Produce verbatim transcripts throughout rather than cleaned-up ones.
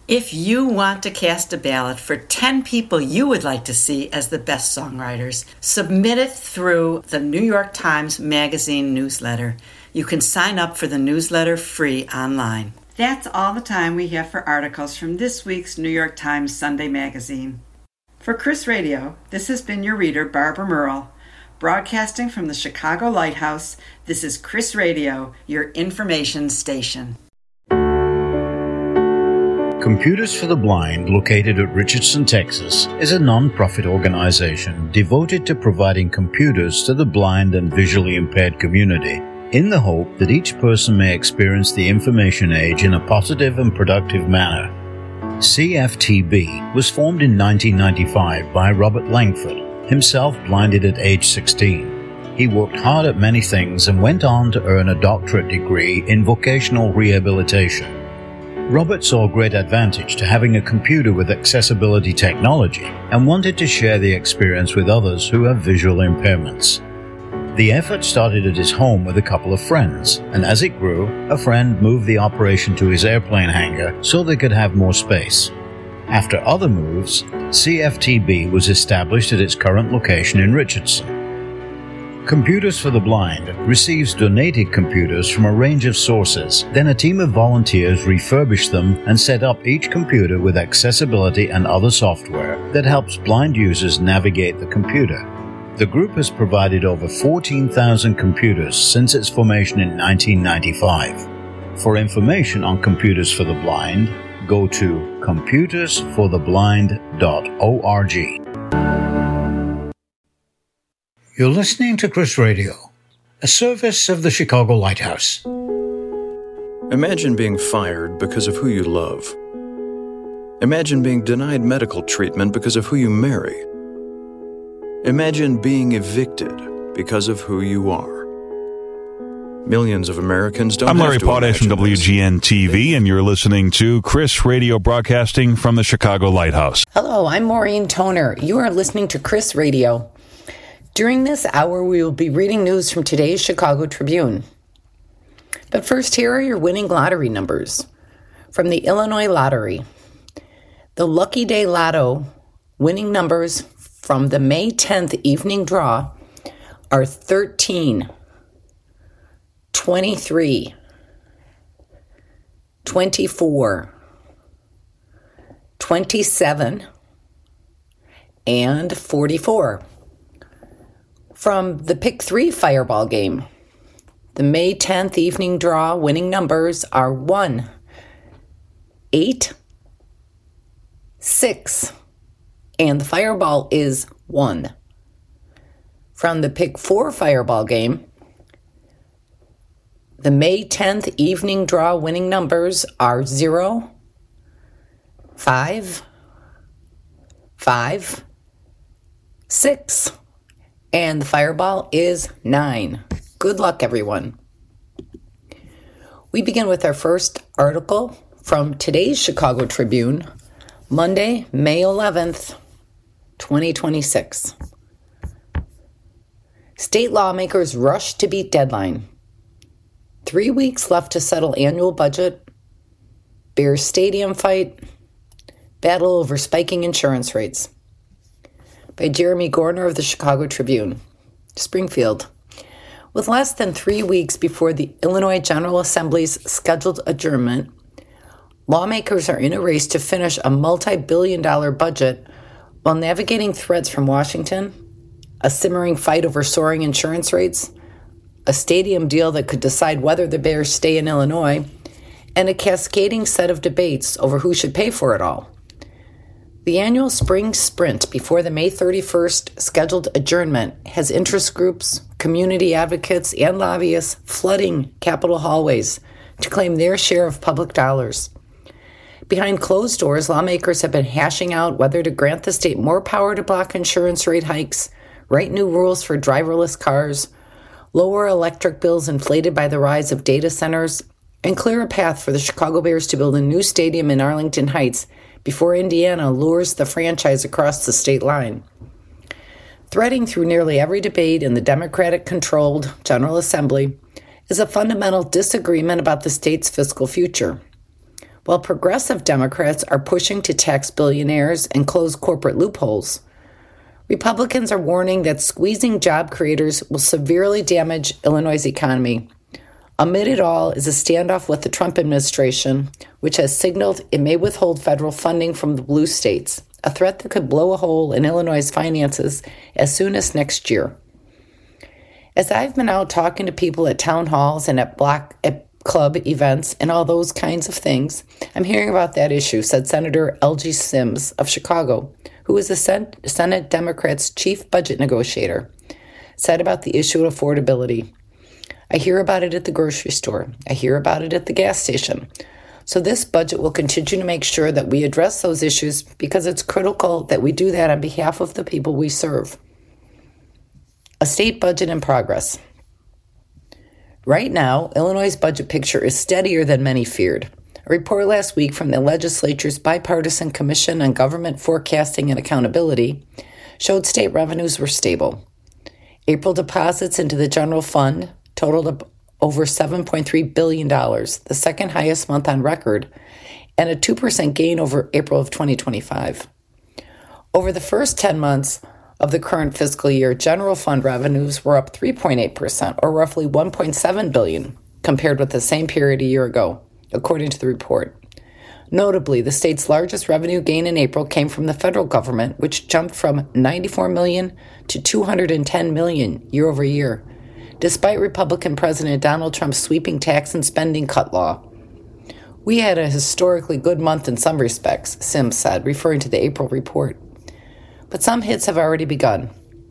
If you want to cast a ballot for ten people you would like to see as the best songwriters, submit it through the New York Times Magazine newsletter. You can sign up for the newsletter free online. That's all the time we have for articles from this week's New York Times Sunday Magazine. For Chris Radio, this has been your reader, Barbara Merle. Broadcasting from the Chicago Lighthouse, this is Chris Radio, your information station. Computers for the Blind, located at Richardson, Texas, is a non-profit organization devoted to providing computers to the blind and visually impaired community, in the hope that each person may experience the information age in a positive and productive manner. C F T B was formed in nineteen ninety-five by Robert Langford, himself blinded at age sixteen. He worked hard at many things and went on to earn a doctorate degree in vocational rehabilitation. Robert saw great advantage to having a computer with accessibility technology and wanted to share the experience with others who have visual impairments. The effort started at his home with a couple of friends, and as it grew, a friend moved the operation to his airplane hangar so they could have more space. After other moves, C F T B was established at its current location in Richardson. Computers for the Blind receives donated computers from a range of sources. Then a team of volunteers refurbish them and set up each computer with accessibility and other software that helps blind users navigate the computer. The group has provided over fourteen thousand computers since its formation in nineteen ninety-five. For information on Computers for the Blind, go to computers for the blind dot org. You're listening to Chris Radio, a service of the Chicago Lighthouse. Imagine being fired because of who you love. Imagine being denied medical treatment because of who you marry. Imagine being evicted because of who you are. Millions of Americans don't I'm have Larry to Potash from imagine W G N T V, and you're listening to Chris Radio, broadcasting from the Chicago Lighthouse. Hello, I'm Maureen Toner. You are listening to Chris Radio. During this hour, we will be reading news from today's Chicago Tribune. But first, here are your winning lottery numbers from the Illinois Lottery. The Lucky Day Lotto winning numbers from the May tenth evening draw are thirteen, twenty-three, twenty-four, twenty-seven, and forty-four. From the Pick three Fireball game, the May tenth evening draw winning numbers are one, eight, six, and the Fireball is one. From the Pick four Fireball game, the May tenth evening draw winning numbers are zero, five, five, six, and the Fireball is nine. Good luck, everyone. We begin with our first article from today's Chicago Tribune, Monday, May eleventh, twenty twenty-six. State lawmakers rush to beat deadline. Three weeks left to settle annual budget. Bears stadium fight. Battle over spiking insurance rates. By Jeremy Gorner of the Chicago Tribune. Springfield. With less than three weeks before the Illinois General Assembly's scheduled adjournment, lawmakers are in a race to finish a multi-billion dollar budget while navigating threats from Washington, a simmering fight over soaring insurance rates, a stadium deal that could decide whether the Bears stay in Illinois, and a cascading set of debates over who should pay for it all. The annual spring sprint before the May thirty-first scheduled adjournment has interest groups, community advocates, and lobbyists flooding Capitol hallways to claim their share of public dollars. Behind closed doors, lawmakers have been hashing out whether to grant the state more power to block insurance rate hikes, write new rules for driverless cars, lower electric bills inflated by the rise of data centers, and clear a path for the Chicago Bears to build a new stadium in Arlington Heights before Indiana lures the franchise across the state line. Threading through nearly every debate in the Democratic-controlled General Assembly is a fundamental disagreement about the state's fiscal future. While progressive Democrats are pushing to tax billionaires and close corporate loopholes, Republicans are warning that squeezing job creators will severely damage Illinois' economy. Amid it all is a standoff with the Trump administration, which has signaled it may withhold federal funding from the blue states, a threat that could blow a hole in Illinois' finances as soon as next year. As I've been out talking to people at town halls and at block at club events and all those kinds of things, I'm hearing about that issue, said Senator L G Sims of Chicago, who is the Sen- Senate Democrats' chief budget negotiator, said about the issue of affordability. I hear about it at the grocery store. I hear about it at the gas station. So this budget will continue to make sure that we address those issues because it's critical that we do that on behalf of the people we serve. A state budget in progress. Right now, Illinois' budget picture is steadier than many feared. A report last week from the legislature's Bipartisan Commission on Government Forecasting and Accountability showed state revenues were stable. April deposits into the general fund totaled over seven point three billion dollars, the second highest month on record, and a two percent gain over April of twenty twenty-five. Over the first ten months of the current fiscal year, general fund revenues were up three point eight percent, or roughly one point seven billion dollars, compared with the same period a year ago, according to the report. Notably, the state's largest revenue gain in April came from the federal government, which jumped from ninety-four million dollars to two hundred ten million dollars year over year, despite Republican President Donald Trump's sweeping tax and spending cut law. We had a historically good month in some respects, Sims said, referring to the April report. But some hits have already begun.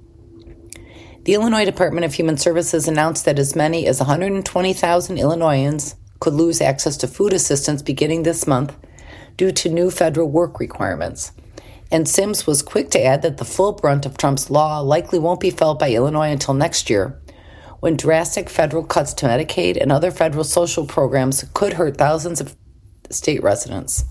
The Illinois Department of Human Services announced that as many as one hundred twenty thousand Illinoisans could lose access to food assistance beginning this month due to new federal work requirements. And Sims was quick to add that the full brunt of Trump's law likely won't be felt by Illinois until next year, when drastic federal cuts to Medicaid and other federal social programs could hurt thousands of state residents.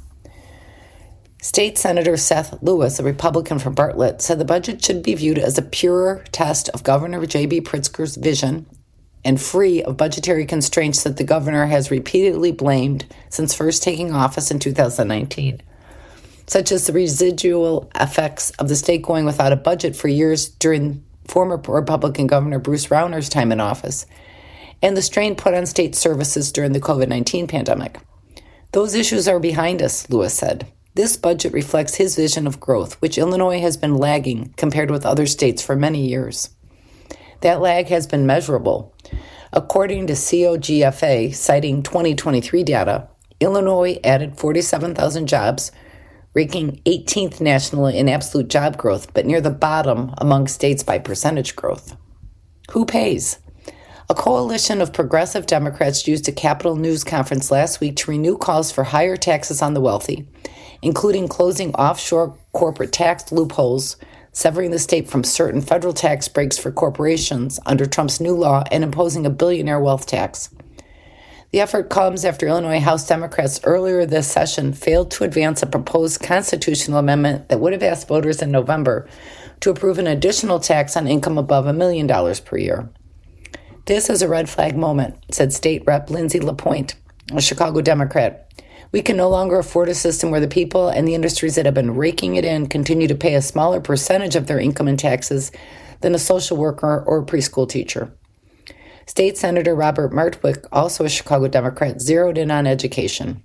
State Senator Seth Lewis, a Republican from Bartlett, said the budget should be viewed as a purer test of Governor J B Pritzker's vision and free of budgetary constraints that the governor has repeatedly blamed since first taking office in two thousand nineteen, such as the residual effects of the state going without a budget for years during former Republican Governor Bruce Rauner's time in office, and the strain put on state services during the covid nineteen pandemic. Those issues are behind us, Lewis said. This budget reflects his vision of growth, which Illinois has been lagging compared with other states for many years. That lag has been measurable. According to C O G F A, citing twenty twenty-three data, Illinois added forty-seven thousand jobs, ranking eighteenth nationally in absolute job growth, but near the bottom among states by percentage growth. Who pays? A coalition of progressive Democrats used a Capitol News conference last week to renew calls for higher taxes on the wealthy, including closing offshore corporate tax loopholes, severing the state from certain federal tax breaks for corporations under Trump's new law, and imposing a billionaire wealth tax. The effort comes after Illinois House Democrats earlier this session failed to advance a proposed constitutional amendment that would have asked voters in November to approve an additional tax on income above a million dollars per year. This is a red flag moment, said State Rep Lindsay LaPointe, a Chicago Democrat. We can no longer afford a system where the people and the industries that have been raking it in continue to pay a smaller percentage of their income in taxes than a social worker or a preschool teacher. State Senator Robert Martwick, also a Chicago Democrat, zeroed in on education.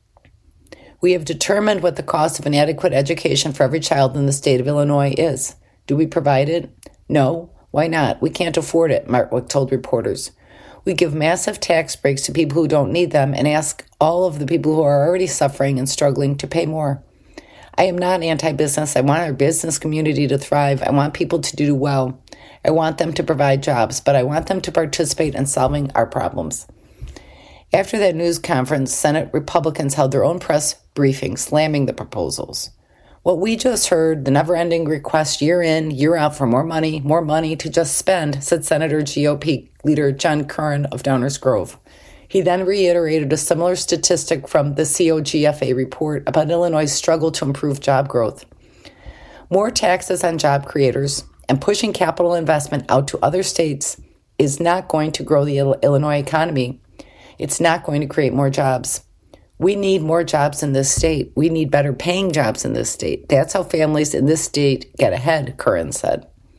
We have determined what the cost of an adequate education for every child in the state of Illinois is. Do we provide it? No. Why not? We can't afford it, Martwick told reporters. We give massive tax breaks to people who don't need them and ask all of the people who are already suffering and struggling to pay more. I am not anti-business. I want our business community to thrive. I want people to do well. I want them to provide jobs, but I want them to participate in solving our problems. After that news conference, Senate Republicans held their own press briefing slamming the proposals. What we just heard, the never-ending request year in, year out for more money, more money to just spend, said Senator G O P leader John Curran of Downers Grove. He then reiterated a similar statistic from the C O G F A report about Illinois' struggle to improve job growth. More taxes on job creators and pushing capital investment out to other states is not going to grow the Illinois economy. It's not going to create more jobs. We need more jobs in this state. We need better paying jobs in this state. That's how families in this state get ahead, Curran said.